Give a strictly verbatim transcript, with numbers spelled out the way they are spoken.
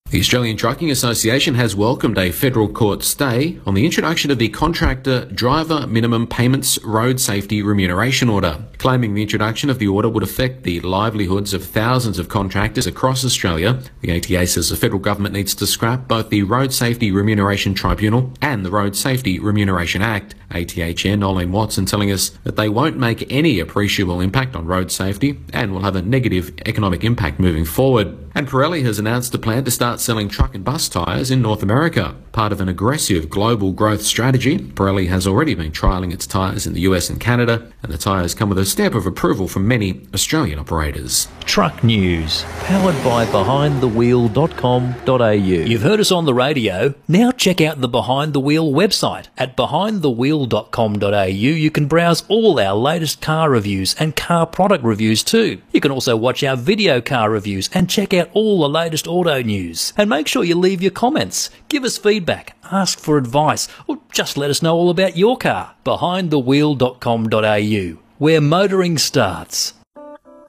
The Australian Trucking Association has welcomed a federal court stay on the introduction of the Contractor Driver Minimum Payments Road Safety Remuneration Order, claiming the introduction of the order would affect the livelihoods of thousands of contractors across Australia. The A T A says the federal government needs to scrap both the Road Safety Remuneration Tribunal and the Road Safety Remuneration Act. A T A Chair Nolene Watson telling us that they won't make any appreciable impact on road safety and will have a negative economic impact moving forward. And Pirelli has announced a plan to start selling truck and bus tyres in North America. Part of an aggressive global growth strategy, Pirelli has already been trialling its tyres in the U S and Canada, and the tyres come with a stamp of approval from many Australian operators. Truck News, powered by behind the wheel dot com dot a u. You've heard us on the radio. Now check out the Behind the Wheel website. At behind the wheel dot com dot a u you can browse all our latest car reviews and car product reviews too. You can also watch our video car reviews and check out all the latest auto news. And make sure you leave your comments, give us feedback, ask for advice, or just let us know all about your car. behind the wheel dot com dot a u, where motoring starts.